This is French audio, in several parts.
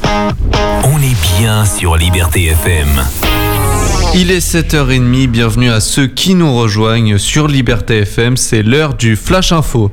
On est bien sur Liberté FM. Il est 7h30, bienvenue à ceux qui nous rejoignent sur Liberté FM, c'est l'heure du Flash Info.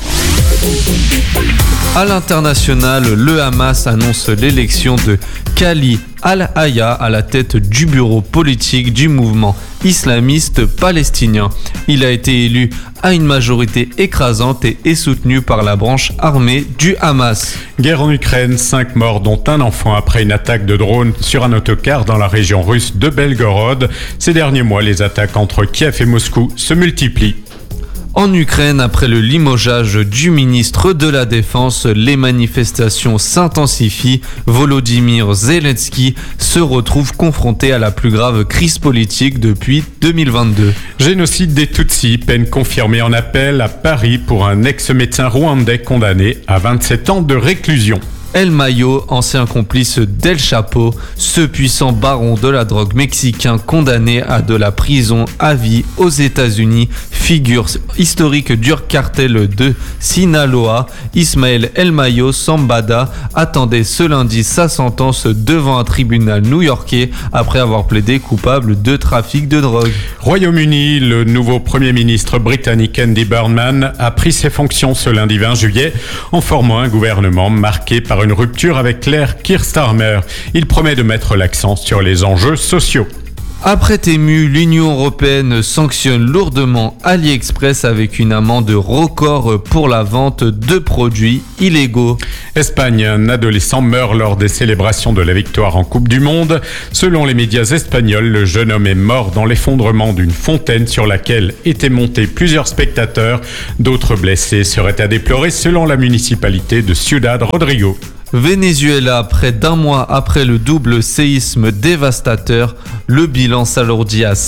À l'international, le Hamas annonce l'élection de Khalil al-Hayya à la tête du bureau politique du mouvement islamiste palestinien. Il a été élu à une majorité écrasante et est soutenu par la branche armée du Hamas. Guerre en Ukraine, 5 morts dont un enfant après une attaque de drone sur un autocar dans la région russe de Belgorod. Ces derniers mois, les attaques entre Kiev et Moscou se multiplient. En Ukraine, après le limogeage du ministre de la Défense, les manifestations s'intensifient. Volodymyr Zelensky se retrouve confronté à la plus grave crise politique depuis 2022. Génocide des Tutsis, peine confirmée en appel à Paris pour un ex-médecin rwandais condamné à 27 ans de réclusion. El Mayo, ancien complice d'El Chapo, ce puissant baron de la drogue mexicain condamné à de la prison à vie aux États-Unis, figure historique du cartel de Sinaloa, Ismael El Mayo Zambada attendait ce lundi sa sentence devant un tribunal new-yorkais après avoir plaidé coupable de trafic de drogue. Royaume-Uni, le nouveau Premier ministre britannique Andy Burnham a pris ses fonctions ce lundi 20 juillet en formant un gouvernement marqué par une rupture avec Claire Keir Starmer. Il promet de mettre l'accent sur les enjeux sociaux. Après Temu, l'Union européenne sanctionne lourdement AliExpress avec une amende record pour la vente de produits illégaux. Espagne, un adolescent meurt lors des célébrations de la victoire en Coupe du Monde. Selon les médias espagnols, le jeune homme est mort dans l'effondrement d'une fontaine sur laquelle étaient montés plusieurs spectateurs. D'autres blessés seraient à déplorer selon la municipalité de Ciudad Rodrigo. Venezuela, près d'un mois après le double séisme dévastateur, le bilan s'alourdit à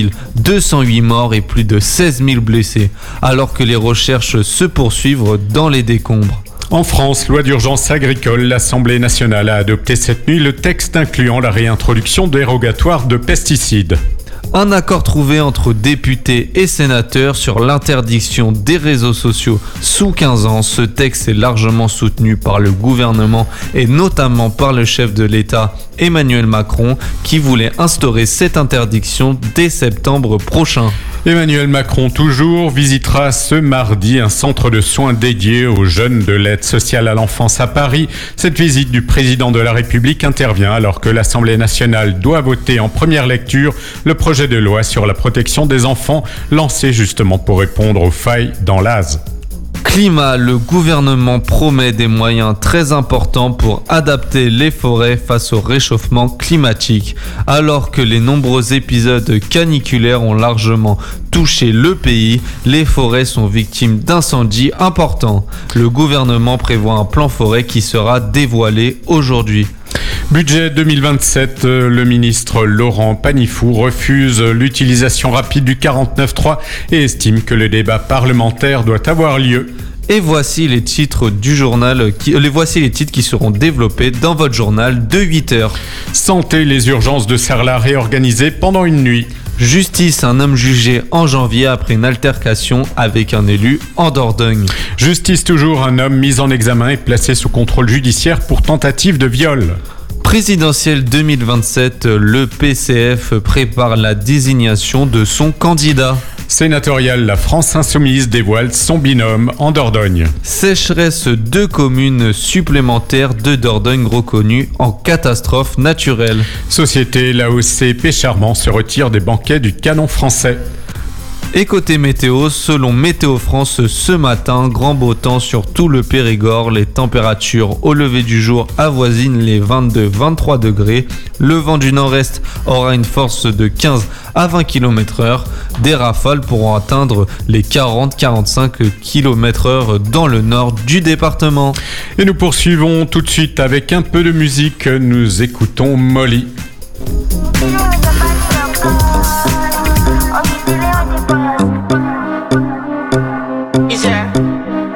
5208 morts et plus de 16 000 blessés, alors que les recherches se poursuivent dans les décombres. En France, loi d'urgence agricole, l'Assemblée nationale a adopté cette nuit le texte incluant la réintroduction dérogatoire de pesticides. Un accord trouvé entre députés et sénateurs sur l'interdiction des réseaux sociaux sous 15 ans. Ce texte est largement soutenu par le gouvernement et notamment par le chef de l'État, Emmanuel Macron, qui voulait instaurer cette interdiction dès septembre prochain. Emmanuel Macron, toujours, visitera ce mardi un centre de soins dédié aux jeunes de l'aide sociale à l'enfance à Paris. Cette visite du président de la République intervient alors que l'Assemblée nationale doit voter en première lecture le projet de loi sur la protection des enfants, lancé justement pour répondre aux failles dans l'ASE. Climat, le gouvernement promet des moyens très importants pour adapter les forêts face au réchauffement climatique. Alors que les nombreux épisodes caniculaires ont largement touché le pays, les forêts sont victimes d'incendies importants. Le gouvernement prévoit un plan forêt qui sera dévoilé aujourd'hui. Budget 2027, le ministre Laurent Pannifou refuse l'utilisation rapide du 49.3 et estime que le débat parlementaire doit avoir lieu. Et voici les titres du journal, voici les titres qui seront développés dans votre journal de 8h. Santé, les urgences de Sarlat réorganisées pendant une nuit. Justice, un homme jugé en janvier après une altercation avec un élu en Dordogne. Justice toujours, un homme mis en examen et placé sous contrôle judiciaire pour tentative de viol. Présidentielle 2027, le PCF prépare la désignation de son candidat. Sénatoriale, la France Insoumise dévoile son binôme en Dordogne. Sécheresse, 2 communes supplémentaires de Dordogne reconnues en catastrophe naturelle. Société, l'AOC Pécharmant se retire des banquets du canon français. Et côté météo, selon Météo France, ce matin, grand beau temps sur tout le Périgord. Les températures au lever du jour avoisinent les 22-23 degrés. Le vent du nord-est aura une force de 15 à 20 km/h. Des rafales pourront atteindre les 40-45 km/h dans le nord du département. Et nous poursuivons tout de suite avec un peu de musique. Nous écoutons Molly.